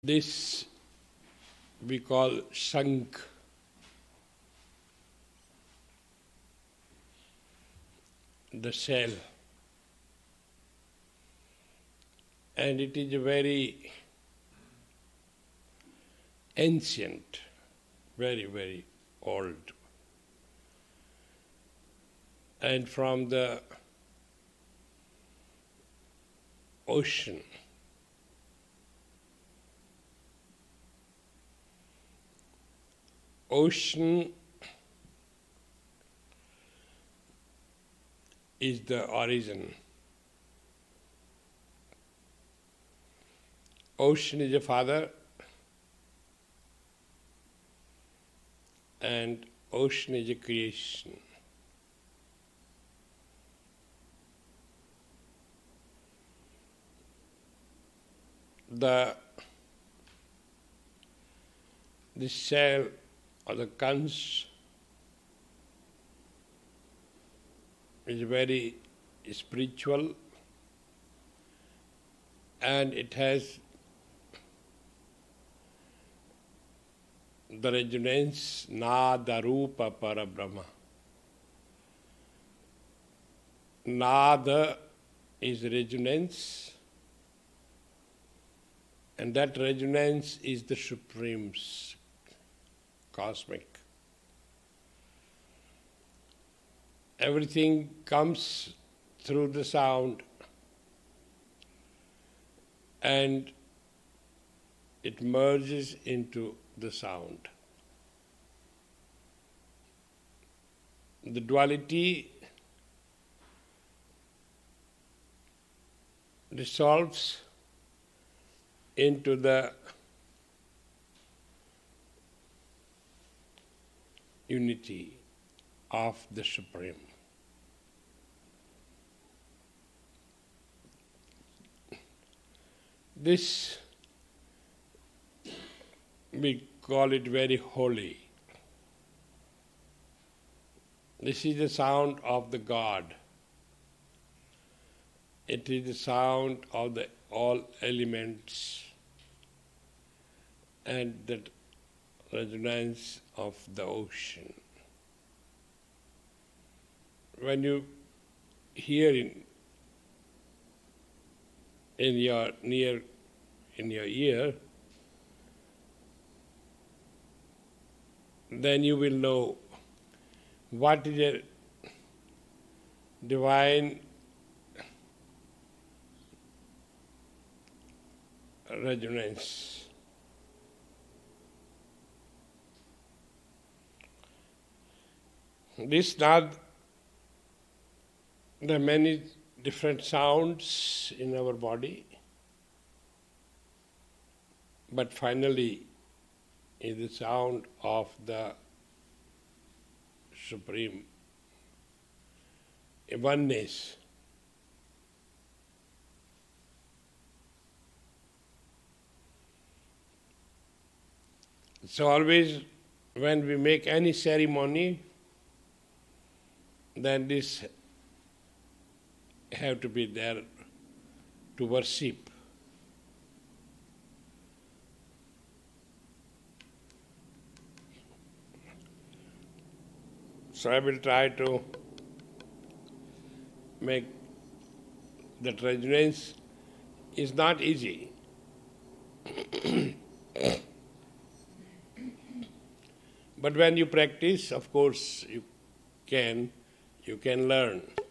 This we call Shankh. The shell. And it is a very ancient, very, very old. And from the ocean, is the origin. Ocean is a father, and ocean is a creation. The shell or the conch is very spiritual, and it has the resonance Nada Rupa Parabrahma. Nada is resonance, and that resonance is the supreme cosmic. Everything comes through the sound, and it merges into the sound. The duality dissolves into the unity of the Supreme. This, we call it very holy. This is the sound of the God. It is the sound of the all elements and the resonance of the ocean. When you hear in your ear, then you will know what is a divine resonance. This not the many different sounds in our body, but finally is the sound of the Supreme oneness. So always when we make any ceremony, then this have to be there to worship. So I will try to make that resonance. Is not easy. But when you practice, of course, you can learn.